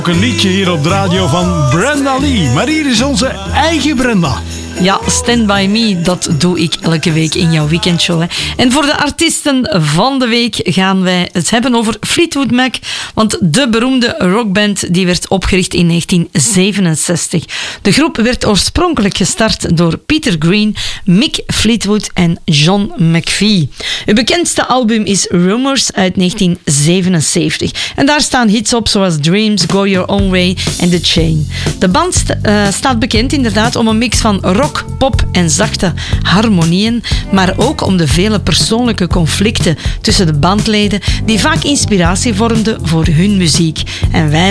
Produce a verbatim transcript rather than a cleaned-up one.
Ook een liedje hier op de radio van Brenda Lee. Maar hier is onze eigen Brenda. Ja, Stand By Me, dat doe ik elke week in jouw weekendshow. Hè. En voor de artiesten van de week gaan wij het hebben over Fleetwood Mac. Want de beroemde rockband die werd opgericht in negentien zevenenzestig. De groep werd oorspronkelijk gestart door Peter Green, Mick Fleetwood en John McVie. Het bekendste album is Rumors uit negentien zevenenzeventig. En daar staan hits op zoals Dreams, Go Your Own Way en The Chain. De band st- uh, staat bekend inderdaad om een mix van rock, pop en zachte harmonieën, maar ook om de vele persoonlijke conflicten tussen de bandleden die vaak inspiratie vormden voor hun muziek. En wij